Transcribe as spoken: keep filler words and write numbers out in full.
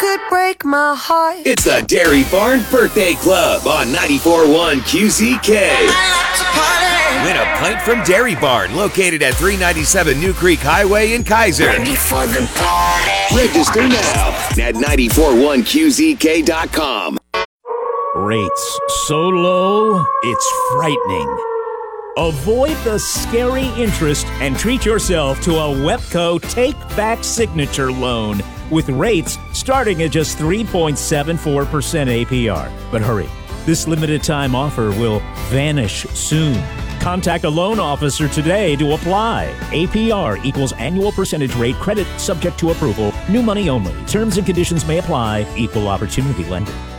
could break my heart. It's the Dairy Barn Birthday Club on ninety-four point one Q Z K. Win a pint from Dairy Barn, located at three ninety-seven New Creek Highway in Kaiser. Ready for the party. Register now at ninety-four point one Q Z K dot com. Rates so low, it's frightening. Avoid the scary interest and treat yourself to a WEPCO take-back signature loan with rates starting at just three point seven four percent A P R. But hurry, this limited time offer will vanish soon. Contact a loan officer today to apply. A P R equals annual percentage rate credit subject to approval. New money only. Terms and conditions may apply. Equal opportunity lender.